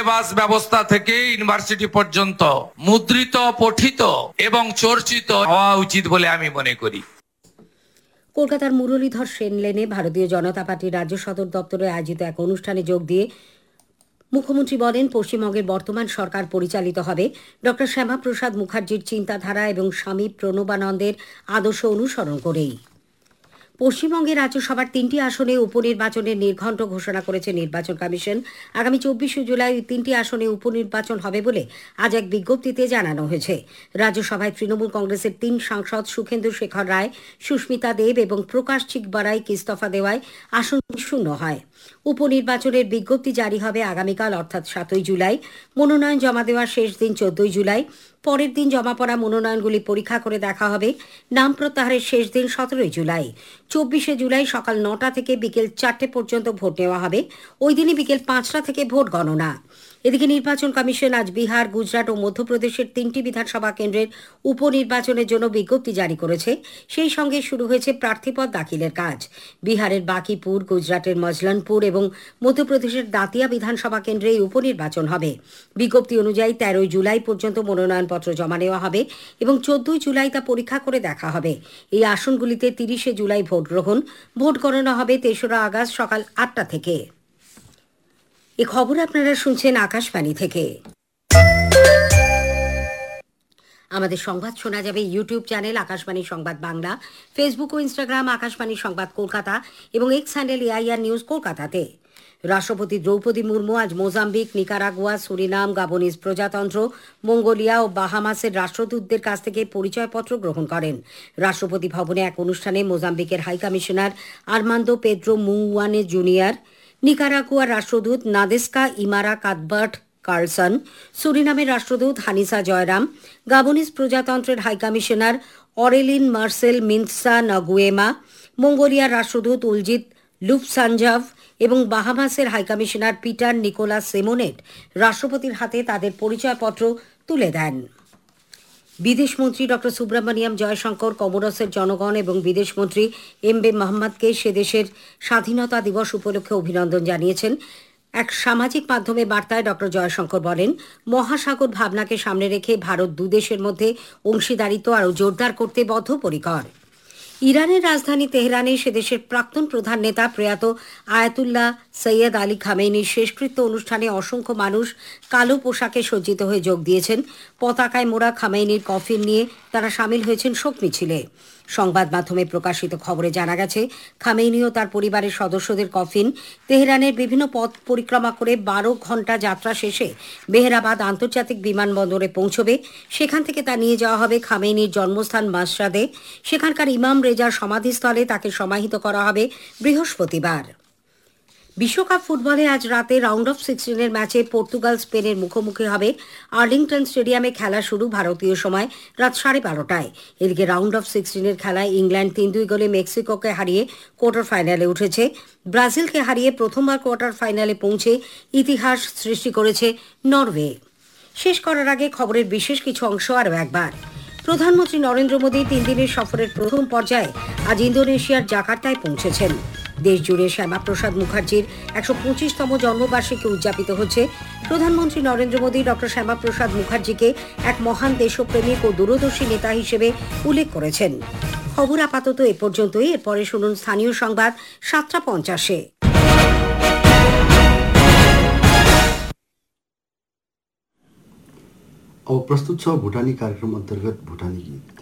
বাস ব্যবস্থা থেকে ইউনিভার্সিটি পর্যন্ত মুদ্রিত, পঠিত এবং চর্চিত হওয়া উচিত বলে আমি মনে করি। কলকাতার মুরলীধর সেন লেনে ভারতীয় জনতা পার্টির রাজ্য সদর দপ্তরে আয়োজিত এক অনুষ্ঠানে যোগ দিয়ে মুখ্যমন্ত্রী বলেন, পশ্চিমবঙ্গের বর্তমান সরকার পরিচালিত হবে ডক্টর শ্যামাপ্রসাদ মুখার্জির চিন্তাধারা এবং স্বামী প্রণবানন্দের আদর্শ অনুসরণ করেই। পশ্চিমবঙ্গের রাজ্যসভার 3টি আসনে উপনির্বাচনের নির্ঘণ্ট ঘোষণা করেছে নির্বাচন কমিশন। আগামী 24শে জুলাই 3টি আসনে উপনির্বাচন হবে বলে আজ এক বিজ্ঞপ্তিতে জানানো হয়েছে। রাজ্যসভায় তৃণমূল কংগ্রেসের 3 সাংসদ সুখেন্দু শেখর রায়, সুস্মিতা দেব এবং প্রকাশ চিকবারাইক ইস্তফা দেওয়ায় আসন শূন্য হয়। উপনির্বাচনের বিজ্ঞপ্তি জারি হবে আগামীকাল অর্থাৎ 7ই জুলাই। মনোনয়ন জমা দেওয়ার শেষ দিন 14ই জুলাই। পরের দিন জমা পড়া মনোনয়নগুলি পরীক্ষা করে দেখা হবে। নাম প্রত্যাহারের শেষ দিন 17ই জুলাই। 24শে জুলাই সকাল 9টা থেকে বিকেল 4টে পর্যন্ত ভোট নেওয়া হবে। ওই দিনই বিকেল 5টা থেকে ভোট গণনা। এদিকে নির্বাচন কমিশন আজ বিহার, গুজরাট ও মধ্যপ্রদেশের 3টি বিধানসভা কেন্দ্রের উপনির্বাচনের জন্য বিজ্ঞপ্তি জারি করেছে। সেই সঙ্গে শুরু হয়েছে প্রার্থীপদ দাখিলের কাজ। বিহারের বাকিপুর, গুজরাটের মজলনপুর এবং মধ্যপ্রদেশের দাতিয়া বিধানসভা কেন্দ্রে এই উপনির্বাচন হবে। বিজ্ঞপ্তি অনুযায়ী 13ই জুলাই পর্যন্ত মনোনয়নপত্র জমা নেওয়া হবে এবং 14ই জুলাই তা পরীক্ষা করে দেখা হবে। এই আসনগুলিতে 30শে জুলাই ভোট গ্রহণ। ভোট গণনা হবে 3রা আগস্ট সকাল 8টা থেকে। এ খবর আপনারা শুনছেন আকাশবাণী থেকে। আমাদের সংবাদ শোনা যাবে ইউটিউব চ্যানেল আকাশবাণী সংবাদ বাংলা, ফেসবুক ও ইনস্টাগ্রাম আকাশবাণী সংবাদ কলকাতা এবং এক্স হ্যান্ডেল এআইআর নিউজ কলকাতাতে। রাষ্ট্রপতি দ্রৌপদী মুর্মু আজ মোজাম্বিক, নিকারাগুয়া, সুরিনাম, গাবনিজ প্রজাতন্ত্র, মঙ্গোলিয়া ও বাহামাসের রাষ্ট্রদূতদের কাছ থেকে পরিচয়পত্র গ্রহণ করেন। রাষ্ট্রপতি ভবনে এক অনুষ্ঠানে মোজাম্বিকের হাইকমিশনার আর্মান্দো পেদ্রো মুওয়ানে জুনিয়র, নিকারাগুয়ার রাষ্ট্রদূত নাদেস্কা ইমারা কাদবার্ট কার্লসন, সুরিনামের রাষ্ট্রদূত হানিসা জয়রাম, গাবনিজ প্রজাতন্ত্রের হাইকমিশনার অরেলিন মার্সেল মিন্সা নগুয়েমা, মঙ্গোলিয়ার রাষ্ট্রদূত উলজিত লুফসানজাভ এবং বাহামাসের হাইকমিশনার পিটার নিকোলাস সেমোনেট রাষ্ট্রপতির হাতে তাদের পরিচয়পত্র তুলে দেন। বিদেশমন্ত্রী ডক্টর সুব্রমণিয়াম জয়শঙ্কর কমোরসের জনগণ এবং বিদেশমন্ত্রী এমবে মোহাম্মদকে সে দেশের স্বাধীনতা দিবস উপলক্ষে অভিনন্দন জানিয়েছেন। এক সামাজিক মাধ্যমে বার্তায় ডক্টর জয়শঙ্কর বলেন, মহাসাগর ভাবনাকে সামনে রেখে ভারত দুদেশের মধ্যে অংশীদারিত্ব আরও জোরদার করতে বদ্ধপরিকর। ইরানের রাজধানী তেহরানে সে দেশের প্রাক্তন প্রধান নেতা প্রয়াত আয়াতুল্লাহ সৈয়দ আলী খামেনির শেষকৃত্য অনুষ্ঠানে অসংখ্য মানুষ কালো পোশাকে সজ্জিত হয়ে যোগ দিয়েছেন। পতাকায় মোড়া খামেনির কফিন নিয়ে তারা সামিল হয়েছেন শোক মিছিলে। সংবাদ মাধ্যমে প্রকাশিত খবরে জানা গেছে, খামেনি ও তার পরিবারের সদস্যদের কফিন তেহরানের বিভিন্ন পথ পরিক্রমা করে 12 ঘণ্টা যাত্রা শেষে মেহরাবাদ আন্তর্জাতিক বিমানবন্দরে পৌঁছবে। সেখান থেকে তা নিয়ে যাওয়া হবে খামেনির জন্মস্থান মাশরাদে। সেখানকার ইমাম রেজার সমাধিস্থলে তাকে সমাহিত করা হবে বৃহস্পতিবার। বিশ্বকাপ ফুটবলে আজ রাতে রাউন্ড অফ 16-এর ম্যাচে পর্তুগাল স্পেনের মুখোমুখি হবে। আর্লিংটন স্টেডিয়ামে খেলা শুরু ভারতীয় সময় রাত 12:30টায়। এদিকে রাউন্ড অফ 16-এর খেলায় ইংল্যান্ড 3-2 গোলে মেক্সিকোকে হারিয়ে কোয়ার্টার ফাইনালে উঠেছে। ব্রাজিলকে হারিয়ে প্রথমবার কোয়ার্টার ফাইনালে পৌঁছে ইতিহাস সৃষ্টি করেছে নরওয়ে। শেষ করার আগে খবরের বিশেষ কিছু অংশ আরও একবার। প্রধানমন্ত্রী নরেন্দ্র মোদী 3 দিনের সফরের প্রথম পর্যায়ে আজ ইন্দোনেশিয়ার জাকার্তায় পৌঁছেছেন। দেশজুড়ে শ্যামাপ্রসাদ মুখার্জির 125তম জন্মবার্ষিকী উদযাপিত হচ্ছে। প্রধানমন্ত্রী নরেন্দ্র মোদী ডক্টর শ্যামাপ্রসাদ মুখার্জিকে এক মহান দেশপ্রেমিক ও দূরদর্শী নেতা হিসেবে উল্লেখ করেছেন। খবর আপাতত এ পর্যন্তই। এরপরে শুনুন স্থানীয় সংবাদ 7:50-এ। अब प्रस्तुत छ भुटानी कार्यक्रम अन्तर्गत भुटानी गीत।